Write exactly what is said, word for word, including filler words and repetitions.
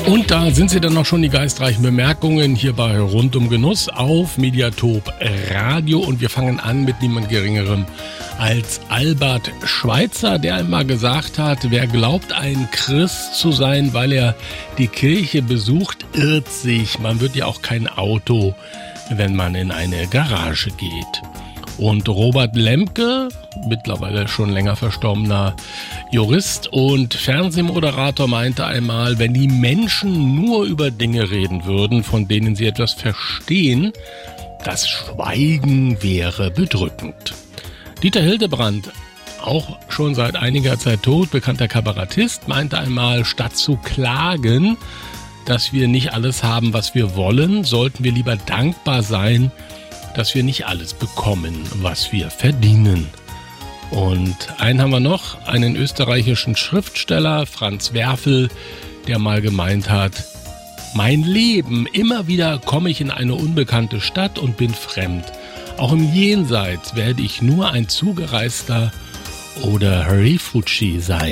Und da sind sie dann noch schon, die geistreichen Bemerkungen hier bei Rund um Genuss auf Mediatop Radio. Und wir fangen an mit niemand Geringerem als Albert Schweitzer, der einmal gesagt hat, wer glaubt, ein Christ zu sein, weil er die Kirche besucht, irrt sich. Man wird ja auch kein Auto, wenn man in eine Garage geht. Und Robert Lemke, mittlerweile schon länger verstorbener Jurist und Fernsehmoderator, meinte einmal, wenn die Menschen nur über Dinge reden würden, von denen sie etwas verstehen, das Schweigen wäre bedrückend. Dieter Hildebrand, auch schon seit einiger Zeit tot, bekannter Kabarettist, meinte einmal, statt zu klagen, dass wir nicht alles haben, was wir wollen, sollten wir lieber dankbar sein, dass wir nicht alles bekommen, was wir verdienen. Und einen haben wir noch, einen österreichischen Schriftsteller, Franz Werfel, der mal gemeint hat, mein Leben, immer wieder komme ich in eine unbekannte Stadt und bin fremd. Auch im Jenseits werde ich nur ein Zugereister oder Refugee sein.